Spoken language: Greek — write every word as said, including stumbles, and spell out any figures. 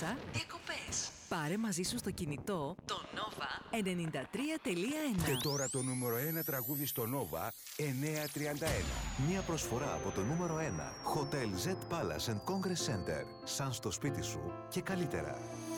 θάλασσα, διακοπές. πάρε μαζί σου στο κινητό Το Nova ενενήντα τρία τελεία ένα. Και τώρα το νούμερο ένα τραγούδι στο Nova εννιακόσια τριάντα ένα. Μια προσφορά από το νούμερο ένα Hotel Z Palace and Congress Center. Σαν στο σπίτι σου και καλύτερα.